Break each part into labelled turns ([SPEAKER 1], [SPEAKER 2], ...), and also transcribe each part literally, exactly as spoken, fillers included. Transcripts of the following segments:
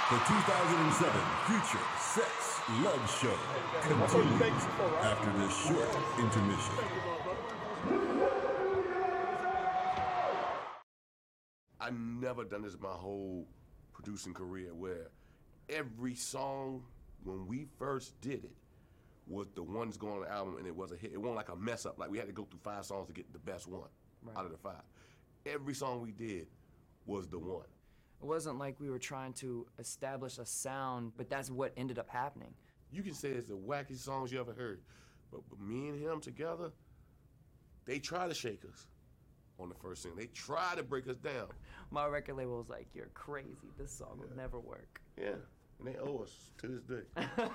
[SPEAKER 1] The two thousand seven Future Sex Love Show continues after this short intermission.
[SPEAKER 2] I've never done this in my whole producing career where every song, when we first did it, was the one that's going on the album and it was a hit. It wasn't like a mess up. Like we had to go through five songs to get the best one right. out of the five. Every song we did was the one.
[SPEAKER 3] It wasn't like we were trying to establish a sound, but that's what ended up happening.
[SPEAKER 2] You can say it's the wackiest songs you ever heard, but, but me and him together, they try to shake us on the first single. They try to break us down.
[SPEAKER 3] My record label was like, you're crazy. This song yeah. will never work.
[SPEAKER 2] Yeah, and they owe us to this day.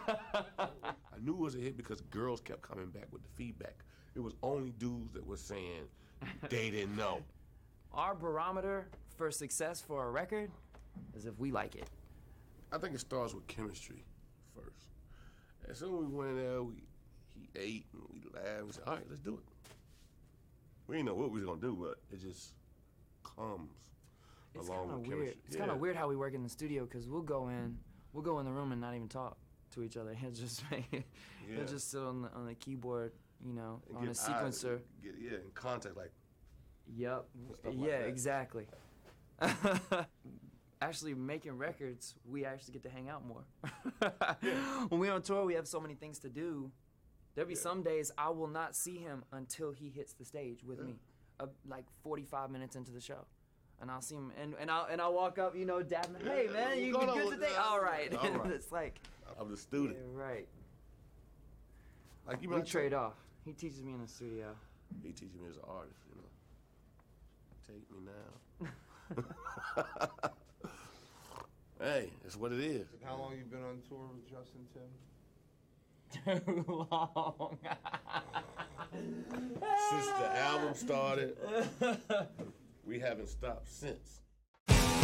[SPEAKER 2] I knew it was a hit because girls kept coming back with the feedback. It was only dudes that were saying they didn't know.
[SPEAKER 3] Our barometer for success for a record is if we like it.
[SPEAKER 2] I think it starts with chemistry first. As soon as we went in there, we, he ate and we laughed. We said, all right, let's do it. We didn't know what we was gonna do, but it just comes
[SPEAKER 3] it's
[SPEAKER 2] along with
[SPEAKER 3] weird.
[SPEAKER 2] chemistry.
[SPEAKER 3] It's
[SPEAKER 2] yeah.
[SPEAKER 3] kind of weird how we work in the studio because we'll go in, we'll go in the room and not even talk to each other. He'll just make, yeah. he'll just sit on the on the keyboard, you know, and on a sequencer.
[SPEAKER 2] Eyes, get, yeah, in contact, like.
[SPEAKER 3] Yep.
[SPEAKER 2] Like
[SPEAKER 3] yeah,
[SPEAKER 2] that.
[SPEAKER 3] exactly. Actually, making records, we actually get to hang out more.
[SPEAKER 2] yeah.
[SPEAKER 3] When we're on tour, we have so many things to do. There'll be
[SPEAKER 2] yeah.
[SPEAKER 3] some days I will not see him until he hits the stage with yeah. me, uh, like forty-five minutes into the show. And I'll see him, and, and, I'll, and I'll walk up, you know, dab him, hey,
[SPEAKER 2] yeah,
[SPEAKER 3] man, you been good today? All right.
[SPEAKER 2] All right.
[SPEAKER 3] It's like...
[SPEAKER 2] I'm the student.
[SPEAKER 3] Yeah, right.
[SPEAKER 2] Like you
[SPEAKER 3] we trade off. He teaches me in the studio.
[SPEAKER 2] He teaches me as an artist, you know. Take me now. Hey, it's what it is.
[SPEAKER 4] How long you been on tour with Justin Tim?
[SPEAKER 3] Too long.
[SPEAKER 2] Since the album started, we haven't stopped since.